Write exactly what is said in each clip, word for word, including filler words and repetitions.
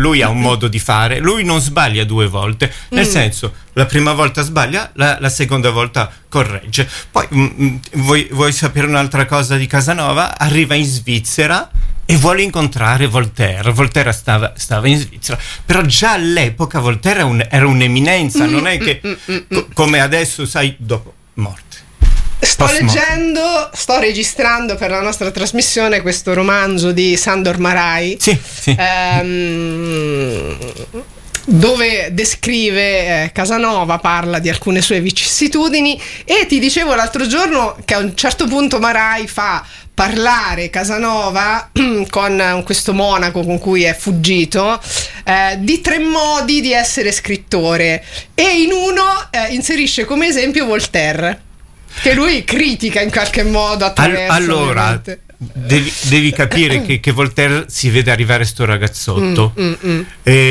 lui ha un modo di fare, lui non sbaglia due volte, nel mm. senso, la prima volta sbaglia, la, la seconda volta corregge. Poi mh, vuoi, vuoi sapere un'altra cosa di Casanova? Arriva in Svizzera e vuole incontrare Voltaire. Voltaire stava, stava in Svizzera, però già all'epoca Voltaire era, un, era un'eminenza, non è che co- come adesso, sai, dopo morte. Sto leggendo, sto registrando per la nostra trasmissione questo romanzo di Sándor Márai, sì, sì. Ehm, dove descrive eh, Casanova, parla di alcune sue vicissitudini, e ti dicevo l'altro giorno che a un certo punto Márai fa parlare Casanova con questo monaco con cui è fuggito eh, di tre modi di essere scrittore, e in uno eh, inserisce come esempio Voltaire, che lui critica in qualche modo attraverso. Allora devi, devi capire che, che Voltaire si vede arrivare sto ragazzotto mm, mm, mm.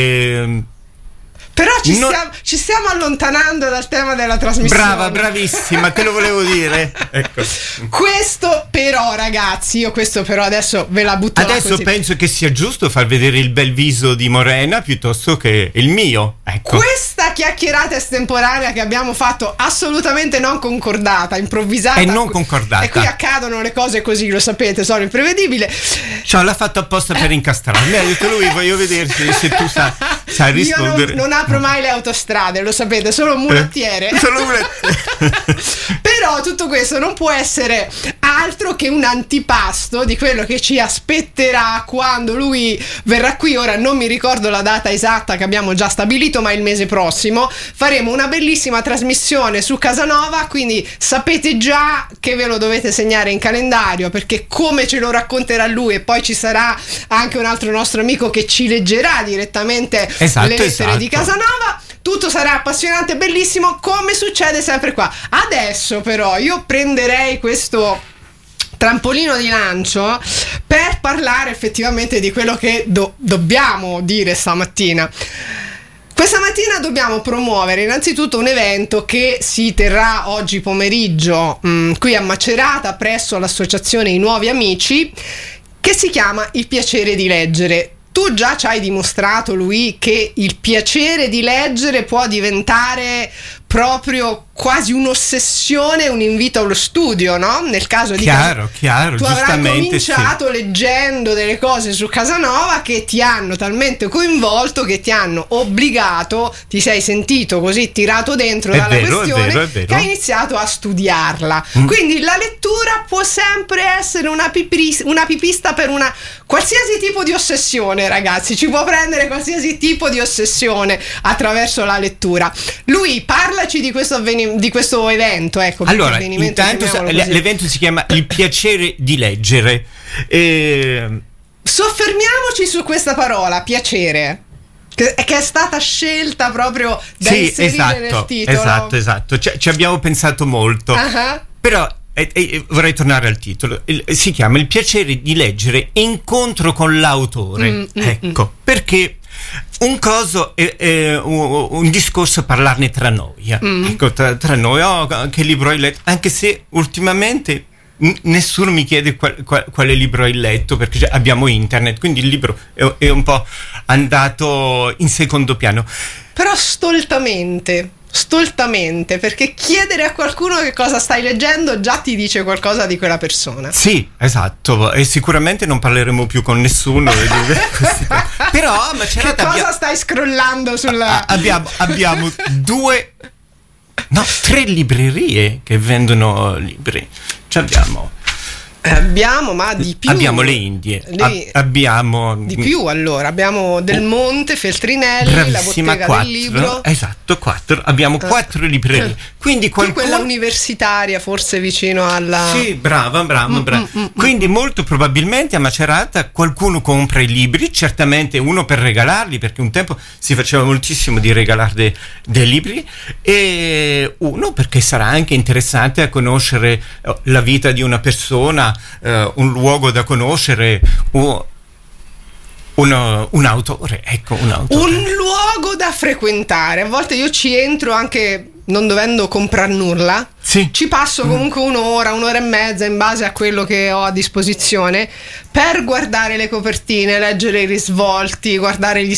E, però ci, non... stiamo, ci stiamo allontanando dal tema della trasmissione. Brava, bravissima, te lo volevo dire. Ecco. Questo però, ragazzi, io questo però adesso ve la butto adesso così. Penso che sia giusto far vedere il bel viso di Morena piuttosto che il mio. Ecco. Questa chiacchierata estemporanea che abbiamo fatto assolutamente non concordata, improvvisata. E non concordata. E qui accadono le cose così, lo sapete, sono imprevedibile. Cioè, l'ha fatto apposta per incastrarmi. Mi ha detto lui, voglio vederti se tu sai, sai rispondere. Io non, non apro mai le autostrade, lo sapete, sono un mulattiere. Eh, solo mulattiere. Però tutto questo non può essere altro che un antipasto di quello che ci aspetterà quando lui verrà qui. Ora non mi ricordo la data esatta che abbiamo già stabilito, ma il mese prossimo faremo una bellissima trasmissione su Casanova, quindi sapete già che ve lo dovete segnare in calendario, perché come ce lo racconterà lui, e poi ci sarà anche un altro nostro amico che ci leggerà direttamente esatto, le lettere esatto. di Casanova. Tutto sarà appassionante e bellissimo, come succede sempre qua. Adesso però io prenderei questo trampolino di lancio per parlare effettivamente di quello che do- dobbiamo dire stamattina. Questa mattina dobbiamo promuovere innanzitutto un evento che si terrà oggi pomeriggio mh, qui a Macerata presso l'associazione I Nuovi Amici, che si chiama Il Piacere di Leggere. Tu già ci hai dimostrato, lui, che il piacere di leggere può diventare proprio quasi un'ossessione, un invito allo studio, no? Nel caso di chiaro, Cas- chiaro, tu giustamente avrai cominciato sì. leggendo delle cose su Casanova che ti hanno talmente coinvolto, che ti hanno obbligato, ti sei sentito così tirato dentro è dalla vero, questione, è vero, è vero. che hai iniziato a studiarla. Mm. Quindi la lettura può sempre essere una, pipris- una pipista per una qualsiasi tipo di ossessione, ragazzi. Ci può prendere qualsiasi tipo di ossessione attraverso la lettura. Lui parla di questo, avvenim- di questo evento, ecco. Allora, intanto sa- l'evento si chiama Il Piacere di Leggere. E... Soffermiamoci su questa parola, piacere, che, che è stata scelta proprio da sì, inserire esatto, nel titolo. Esatto, esatto. Ci, ci abbiamo pensato molto. Uh-huh. Però e, e, vorrei tornare al titolo. Il, si chiama Il Piacere di Leggere, incontro con l'autore. Mm, ecco, mm, perché un coso è, è un, un discorso parlarne tra noi, mm. ecco, tra, tra noi, oh, che libro hai letto, anche se ultimamente n- nessuno mi chiede qual, qual, quale libro hai letto, perché abbiamo internet, quindi il libro è, è un po' andato in secondo piano. Però stoltamente stoltamente, perché chiedere a qualcuno che cosa stai leggendo già ti dice qualcosa di quella persona. Sì, esatto, e sicuramente non parleremo più con nessuno. Però ma che cosa abbia... stai scrollando sulla... abbiamo, abbiamo due no, tre librerie che vendono libri. Ci abbiamo Abbiamo, ma di più. Abbiamo le Indie. Le... Ab- abbiamo di più, allora. Abbiamo Del Monte, Feltrinelli, bravissima, la Bottega quattro, del Libro. Esatto, quattro. Abbiamo ah. quattro librerie. Quindi qualcuno... quella universitaria, forse vicino alla... Sì, brava, brava, brava. Mm, mm, mm, Quindi molto probabilmente a Macerata qualcuno compra i libri, certamente uno per regalarli, perché un tempo si faceva moltissimo di regalare de- dei libri, e uno perché sarà anche interessante a conoscere la vita di una persona, Uh, un luogo da conoscere, uh, un, un autore, ecco, un autore. Un luogo da frequentare. A volte io ci entro anche non dovendo comprare nulla. Sì. Ci passo comunque un'ora, un'ora e mezza in base a quello che ho a disposizione per guardare le copertine, leggere i risvolti, guardare gli